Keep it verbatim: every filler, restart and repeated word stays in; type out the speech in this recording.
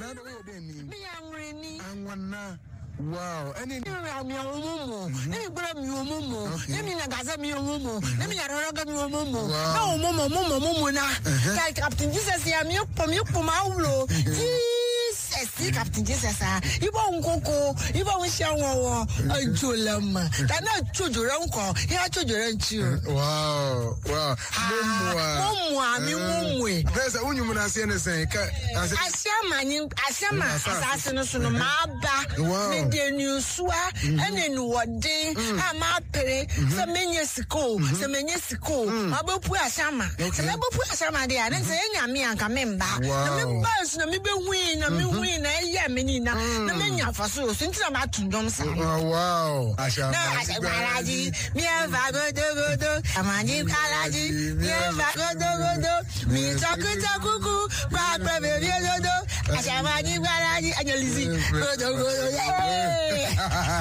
na do we dey ni. Me angry ni. Anwana. Wow. Any mi omumu. Ni gbara mi omumu. Ni mi na gaza mi omumu. Ni mi na roro ga mi omumu. Na omumu omumu omumu na. Like Captain Jesus ya mi po mi po ma wulo. Jesus, Captain Jesus ah. Ibo nkoko, ibo nsia won ajolama. Da na chojoro nko, ya chojoro nchi. Wow. Wow. Mumwa. Mumwa mi mumwe. Pesa unyumu na se ne sen ka asiama ni asiama asase no so no maaba me de nusua ene nuwode ama pere se menye siko se menye siko mabopu asiama se mabopu asiama de ade se nyame anka memba na memba so na me be hui na me hui na eya me ni na na menya faso so ntina ma tundom sa wow asiama na asiama mi eva godo godo amani kalaji mi eva godo godo mi takuta kuku kwa kwa baby godo asiama ni kalaji anyalizi godo godo